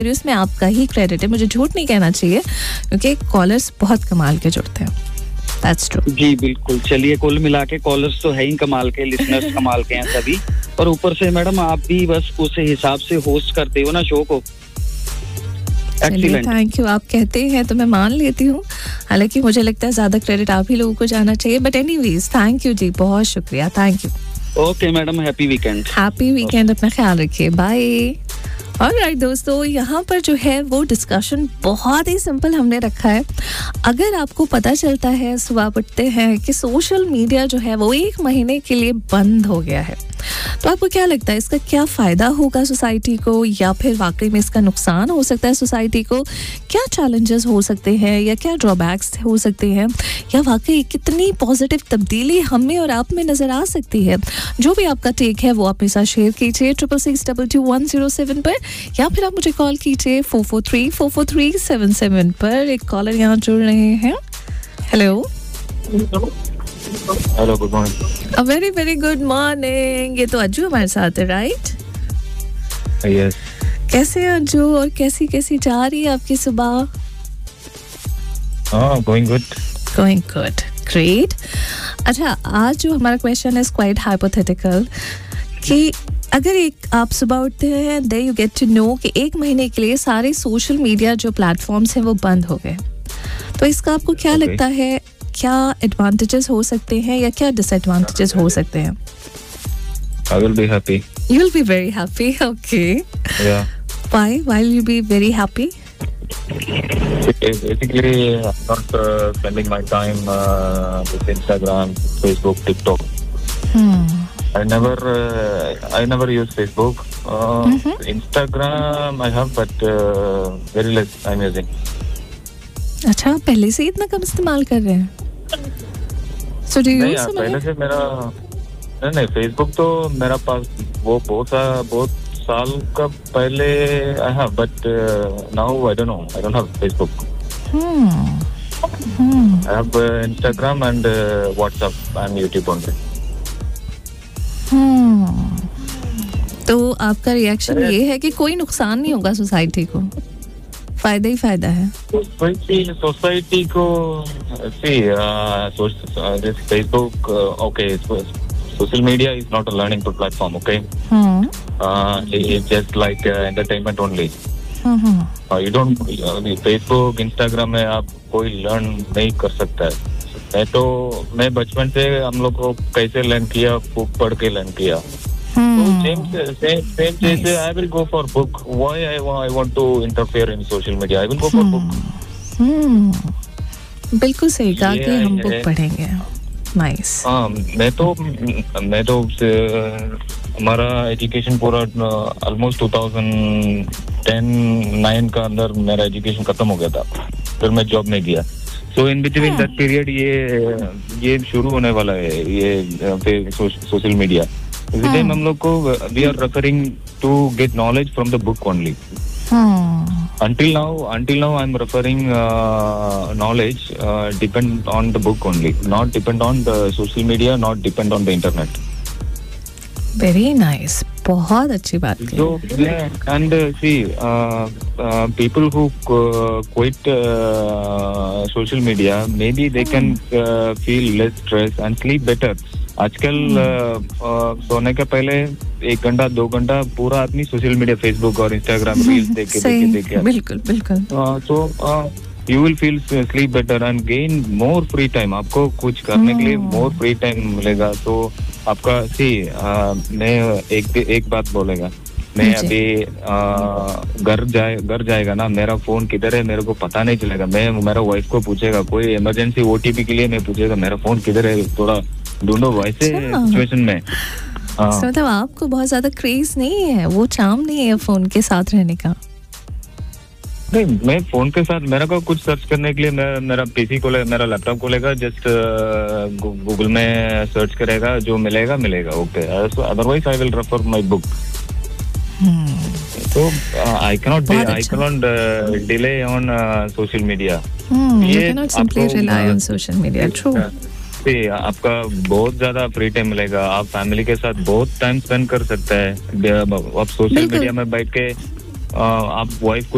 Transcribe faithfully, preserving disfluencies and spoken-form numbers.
उसमें आपका ही क्रेडिट है, मुझे झूठ नहीं कहना चाहिए क्योंकि कॉलर्स बहुत कमाल के जुड़ते हैं. That's true. जी बिल्कुल. चलिए कुल मिला के कॉलर्स तो है ही कमाल के, लिसनर्स कमाल के हैं सभी, और ऊपर से मैडम आप भी बस उस हिसाब से होस्ट करते हो ना शो को. चलिए थैंक यू, आप कहते हैं तो मैं मान लेती हूँ, हालांकि मुझे लगता है ज्यादा क्रेडिट आप ही लोगों को जाना चाहिए, बट एनीवेज थैंक यू जी, बहुत शुक्रिया, thank you. Okay madam, happy weekend. Happy weekend, अपना ख्याल रखिए, बाय. ऑलराइट दोस्तों, यहाँ पर जो है वो डिस्कशन बहुत ही सिंपल हमने रखा है. अगर आपको पता चलता है सुबह उठते हैं कि सोशल मीडिया जो है वो एक महीने के लिए बंद हो गया है, तो आपको क्या लगता है इसका क्या फ़ायदा होगा सोसाइटी को, या फिर वाकई में इसका नुकसान हो सकता है सोसाइटी को? क्या चैलेंजेस हो सकते हैं या क्या ड्रॉबैक्स हो सकते हैं, या वाकई कितनी पॉजिटिव तब्दीली हम में और आप में नज़र आ सकती है? जो भी आपका टेक है वो अपने साथ शेयर कीजिए triple six double two one zero seven पर, या फिर आप मुझे कॉल कीजिए four four three four four three seven seven पर. एक कॉलर यहाँ जुड़ रहे हैं. Hello hello, good morning. A very very good morning. ये तो अज्जू हमारे साथ है, राइट? यस. कैसे हैं अज्जू, और कैसी कैसी जा रही है आपकी सुबह? हाँ, going good. Going good, great. अच्छा, आज जो हमारा क्वेश्चन है क्वाइट हाइपोथेटिकल, कि अगर एक आप सुबह उठते हैं, there you get to know कि एक महीने के लिए सारे सोशल मीडिया जो प्लेटफॉर्म्स हैं वो बंद हो गए, तो इसका आपको क्या okay. लगता है, क्या एडवांटेजेस हो सकते हैं या क्या डिसएडवांटेजेस हो सकते हैं? I will be happy. You will be very happy, okay. Yeah. Why? Why will you be very happy? Basically, I'm not uh, spending my time uh, with Instagram, Facebook, TikTok. Hmm. I never, uh, I never use Facebook. Uh, mm-hmm. Instagram I have, but uh, very less I'm using. अच्छा, पहले से इतना कम इस्तेमाल कर रहे हैं? So do you नहीं use यार, पहले से मेरा नहीं नहीं फेसबुक तो मेरा पास वो बहुत सा बहुत साल का पहले I have, but now I don't know, I don't have Facebook. I have Instagram and WhatsApp and YouTube only. तो आपका रिएक्शन ये है कि कोई नुकसान नहीं होगा सोसाइटी को, फायदा ही फायदा है? सोसाइटी सोसाइटी को see this Facebook, okay, social media is not a learning platform, okay. hmm. uh, it's just like uh, entertainment only. hmm. uh, you don't uh, Facebook, Instagram में आप कोई लर्न नहीं कर सकता है. मैं तो मैं बचपन से हम लोग को कैसे लर्न किया, बुक पढ़ के लर्न किया. So same same same nice. Say, I will go for book. Why I want I want to interfere in social media? I will go for hmm. book. hmm. बिल्कुल सही कहा कि हम book पढ़ेंगे. Nice. हाँ, मैं तो मैं तो हमारा एजुकेशन पूरा almost two thousand ten nine का अंदर मेरा एजुकेशन खत्म हो गया था, फिर मैं जॉब में गया. सो इन बिटवीन दैट पीरियड ये ये शुरू होने वाला है ये सोशल मीडिया. इसी टाइम हम लोग को we are referring to get knowledge from the book only. Until now, until now, I'm referring uh, knowledge uh, depend on the book only, not depend on the social media, not depend on the internet. Very nice. बहुत अच्छी बात की. So yeah, and uh, see, uh, uh, people who uh, quit uh, social media, maybe they can uh, feel less stress and sleep better. आजकल सोने के पहले एक घंटा दो घंटा पूरा आदमी सोशल मीडिया, फेसबुक और इंस्टाग्राम रील्स देख के देख के देख बिल्कुल बिल्कुल. So you will feel sleep better and gain more free time. आपको कुछ करने के लिए मोर फ्री टाइम मिलेगा. तो आपका सी मैं एक एक बात बोलेगा, मैं अभी घर जाए घर जाएगा ना, मेरा फोन किधर है मेरे को पता नहीं चलेगा. मैं मेरा वाइफ को पूछेगा, कोई इमरजेंसी ओटीपी के लिए मैं पूछेगा मेरा फोन किधर है, थोड़ा ढूंढो. वैसे सिचुएशन में मतलब आपको बहुत ज्यादा क्रेज नहीं है, वो चार्म नहीं है फोन के साथ रहने का? नहीं, मैं फोन के साथ मेरा को कुछ सर्च करने के लिए मैं मेरा पीसी को ले, मेरा लैपटॉप को लेगा, जस्ट गूगल में सर्च करेगा, जो मिलेगा मिलेगा. Okay, otherwise I will refer my book. So uh, I cannot de- I cannot uh, delay on uh, social media. Hmm, you cannot simply rely on social media. True. See, आपका बहुत ज्यादा free time मिलेगा, आप family के साथ बहुत time spend कर सकते हैं. आप सोशल मीडिया में बैठ के आप वाइफ को